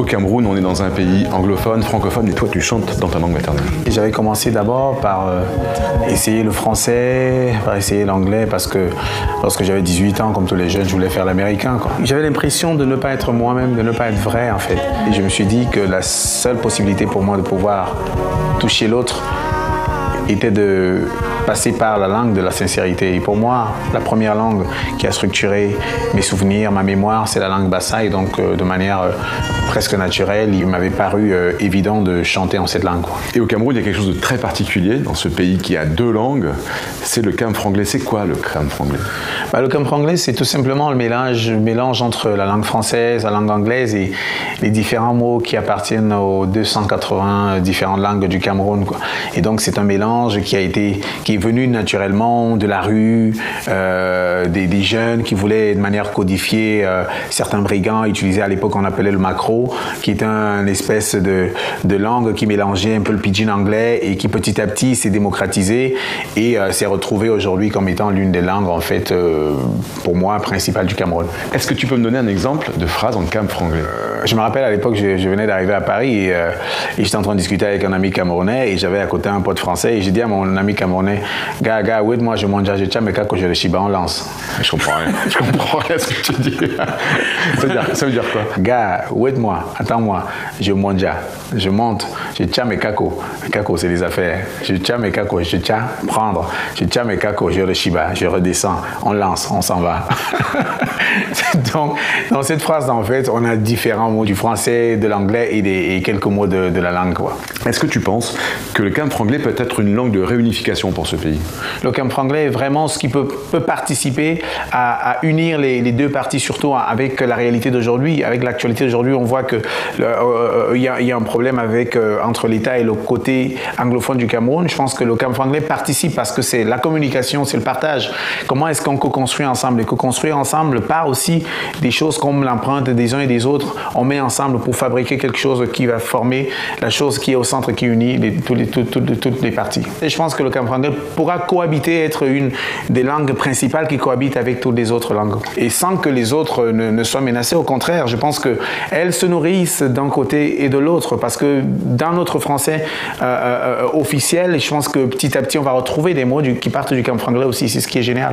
Cameroun, on est dans un pays anglophone, francophone, et toi tu chantes dans ta langue maternelle. J'avais commencé d'abord par essayer le français, par essayer l'anglais, parce que lorsque j'avais 18 ans, comme tous les jeunes, je voulais faire l'américain. J'avais l'impression de ne pas être moi-même, de ne pas être vrai en fait. Et je me suis dit que la seule possibilité pour moi de pouvoir toucher l'autre était de passer par la langue de la sincérité. Et pour moi, la première langue qui a structuré mes souvenirs, ma mémoire, c'est la langue Bassa. Et donc, de manière presque naturelle, il m'avait paru évident de chanter en cette langue. Et au Cameroun, il y a quelque chose de très particulier dans ce pays qui a deux langues, c'est le kamfranglais. C'est quoi le kamfranglais? Le kamfranglais, c'est tout simplement le mélange entre la langue française, la langue anglaise et les différents mots qui appartiennent aux 280 différentes langues du Cameroun, quoi. Et donc, c'est un mélange qui est venu naturellement de la rue, des jeunes qui voulaient de manière codifiée, certains brigands utilisaient à l'époque qu'on appelait le macro, qui est une espèce de langue qui mélangeait un peu le pidgin anglais et qui petit à petit s'est démocratisé et s'est retrouvé aujourd'hui comme étant l'une des langues en fait, pour moi, principales du Cameroun. Est-ce que tu peux me donner un exemple de phrase en kamfranglais? Je me rappelle à l'époque, je venais d'arriver à Paris et j'étais en train de discuter avec un ami camerounais et j'avais à côté un pote français et j'ai dit à mon ami camerounais, gars, oui, moi je mange, je tiens mes cas que je le chiba, on lance. Je comprends rien. Je comprends rien ce que tu dis. Ça veut dire quoi? Gars, wait-moi, attends-moi, je mange, je monte, je tiens mes cacos. Mes cacos, c'est les affaires. Je tiens mes cacos, je tiens, prendre. Je tiens mes cacos, je le chiba, je redescends, on lance, on s'en va. Donc, dans cette phrase, en fait, on a différents mots du français, de l'anglais et quelques mots de la langue, quoi. Est-ce que tu penses que le kamfranglais peut être une langue de réunification pour ce pays? Le kamfranglais est vraiment ce qui peut participer à unir les deux parties, surtout avec la réalité d'aujourd'hui. Avec l'actualité d'aujourd'hui, on voit qu'il y a un problème entre l'État et le côté anglophone du Cameroun. Je pense que le kamfranglais participe parce que c'est la communication, c'est le partage. Comment est-ce qu'on co-construit ensemble? Et co-construire ensemble part aussi des choses comme l'empreinte des uns et des autres. On met ensemble pour fabriquer quelque chose qui va former la chose qui est au centre, qui unit toutes les parties. Et je pense que le kamfranglais pourra cohabiter, être une des langues principales qui cohabitent avec toutes les autres langues. Et sans que les autres ne soient menacées, au contraire, je pense qu'elles se nourrissent d'un côté et de l'autre. Parce que dans notre français officiel, je pense que petit à petit, on va retrouver des mots qui partent du kamfranglais aussi. C'est ce qui est génial.